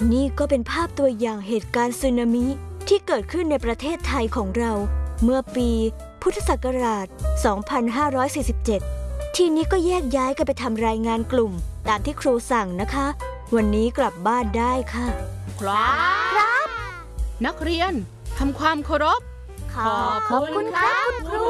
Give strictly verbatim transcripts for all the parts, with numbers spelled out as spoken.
นี่ก็เป็นภาพตัวอย่างเหตุการณ์สึนามิที่เกิดขึ้นในประเทศไทยของเราเมื่อปีพุทธศักราช สองพันห้าร้อยสี่สิบเจ็ด ทีนี้ก็แยกย้ายกันไปทำรายงานกลุ่มตามที่ครูสั่งนะคะวันนี้กลับบ้านได้ค่ะครับครับนักเรียนทำความเคารพขอบคุณครับคุณครู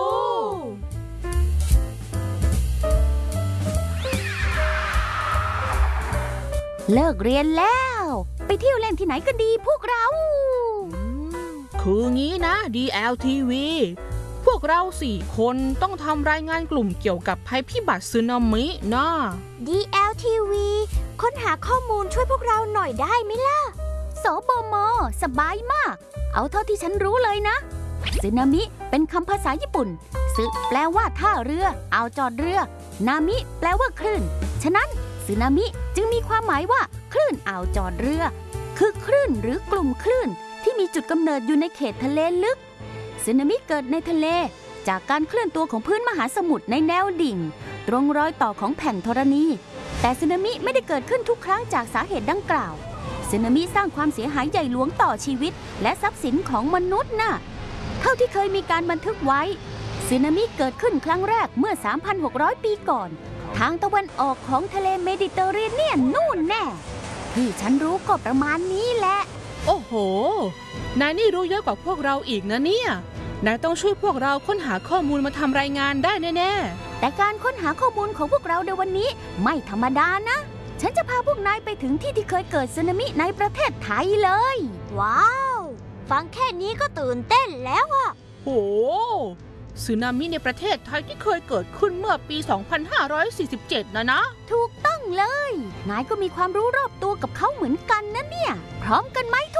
เลิกเรียนแล้วไปเที่ยวเล่นที่ไหนกันดีพวกเราคืองี้นะ ดี แอล ที วี พวกเราสี่คนต้องทำรายงานกลุ่มเกี่ยวกับภัยพิบัติสึนามินะดี แอล ที วี ค้นหาข้อมูลช่วยพวกเราหน่อยได้ไหมล่ะสบม.สบายมากเอาเท่าที่ฉันรู้เลยนะสึนามิเป็นคำภาษาญี่ปุ่นสึแปลว่าท่าเรืออ่าวจอดเรือนามิแปลว่าคลื่นฉะนั้นสึนามิจึงมีความหมายว่าคลื่นอ่าวจอดเรือคือคลื่นหรือกลุ่มคลื่นที่มีจุดกำเนิดอยู่ในเขตทะเลลึกสึนามิเกิดในทะเลจากการเคลื่อนตัวของพื้นมหาสมุทรในแนวดิ่งตรงรอยต่อของแผ่นธรณีแต่สึนามิไม่ได้เกิดขึ้นทุกครั้งจากสาเหตุดังกล่าวสึนามิสร้างความเสียหายใหญ่หลวงต่อชีวิตและทรัพย์สินของมนุษย์น่ะเท่าที่เคยมีการบันทึกไว้สึนามิเกิดขึ้นครั้งแรกเมื่อ สามพันหกร้อย ปีก่อนทางตะวันออกของทะเลเมดิเตอร์เรเนียนนู่นแน่ที่ฉันรู้ก็ประมาณนี้แหละโอ้โหนายนี่รู้เยอะกว่าพวกเราอีกนะเนี่ยนายต้องช่วยพวกเราค้นหาข้อมูลมาทำรายงานได้แน่ๆแต่การค้นหาข้อมูลของพวกเราในวันนี้ไม่ธรรมดานะฉันจะพาพวกนายไปถึงที่ที่เคยเกิดสึนามิในประเทศไทยเลยว้าวฟังแค่นี้ก็ตื่นเต้นแล้วอะโอ้สึนามิในประเทศไทยที่เคยเกิดขึ้นเมื่อปี สองพันห้าร้อยสี่สิบเจ็ด นะนะถูกต้องเลยนายก็มีความรู้รอบตัวกับเขาเหมือนกันนะเนี่ยพร้อมกันไหม